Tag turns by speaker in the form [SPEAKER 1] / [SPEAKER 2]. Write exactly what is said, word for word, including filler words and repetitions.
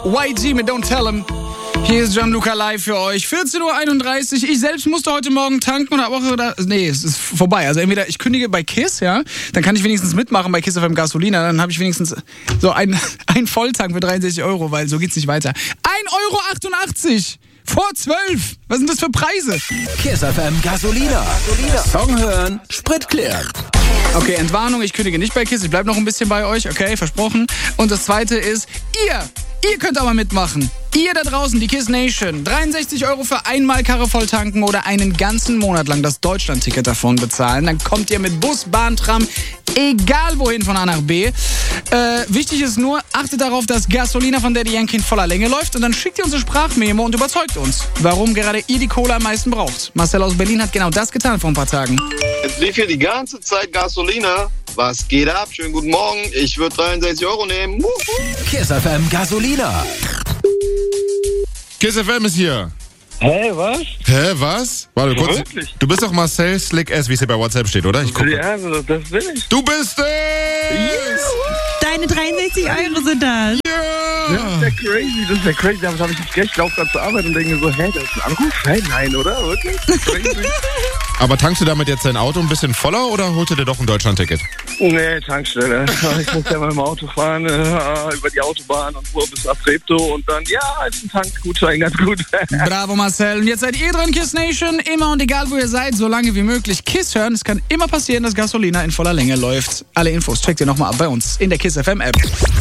[SPEAKER 1] Y G mit Don't Tell 'em. Hier ist Gianluca live für euch. vierzehn Uhr einunddreißig. Ich selbst musste heute Morgen tanken und habe auch gedacht, nee, es ist vorbei. Also entweder ich kündige bei KISS, ja, dann kann ich wenigstens mitmachen bei KISS F M Gasolina, dann habe ich wenigstens so einen, einen Volltank für dreiundsechzig Euro, weil so geht's nicht weiter. ein Euro achtundachtzig vor zwölf. Was sind das für Preise?
[SPEAKER 2] KISS F M Gasolina. Gasolina. Song hören, Sprit klären.
[SPEAKER 1] Okay, Entwarnung, ich kündige nicht bei KISS, ich bleibe noch ein bisschen bei euch, okay, versprochen. Und das zweite ist, ihr, ihr könnt aber mitmachen. Ihr da draußen, die KISS Nation, dreiundsechzig Euro für einmal Karre voll tanken oder einen ganzen Monat lang das Deutschland-Ticket davon bezahlen. Dann kommt ihr mit Bus, Bahn, Tram, egal wohin von A nach B. Äh, wichtig ist nur, achtet darauf, dass Gasolina von Daddy Yankee in voller Länge läuft und dann schickt ihr uns eine Sprachmemo und überzeugt uns, warum gerade ihr die Kohle am meisten braucht. Marcel aus Berlin hat genau das getan vor ein paar Tagen.
[SPEAKER 3] Jetzt lief hier die ganze Zeit Gasolina. Was geht ab? Schönen guten Morgen. Ich würde dreiundsechzig Euro nehmen.
[SPEAKER 2] KISS F M Gasolina.
[SPEAKER 4] KISS F M ist hier.
[SPEAKER 5] Hä, was?
[SPEAKER 4] Hä, was? Warte
[SPEAKER 5] Ja,
[SPEAKER 4] kurz.
[SPEAKER 5] wirklich?
[SPEAKER 4] Du bist doch Marcel Slick S, wie es hier bei WhatsApp steht, oder? Ich gucke.
[SPEAKER 5] Ja, also, das bin ich.
[SPEAKER 4] Du bist es!
[SPEAKER 6] Deine dreiundsechzig Euro sind das.
[SPEAKER 5] Das ist ja crazy, das ist ja crazy. Damit habe ich nicht recht. Ich laufe gerade zur Arbeit und denke mir so, hä, da ist ein Anruf? Hä, nein, oder? Wirklich? Crazy.
[SPEAKER 4] Aber tankst du damit jetzt dein Auto ein bisschen voller oder holst du dir doch ein Deutschland-Ticket?
[SPEAKER 5] Nee, Tankstelle. Ich muss ja mal im Auto fahren, äh, über die Autobahn und fuhr bis nach Treptow und dann, ja, ist ein Tankgutschein ganz gut.
[SPEAKER 1] Bravo Marcel. Und jetzt seid ihr dran, KISS Nation. Immer und egal wo ihr seid, so lange wie möglich KISS hören. Es kann immer passieren, dass Gasolina in voller Länge läuft. Alle Infos checkt ihr nochmal ab bei uns in der KISS F M App.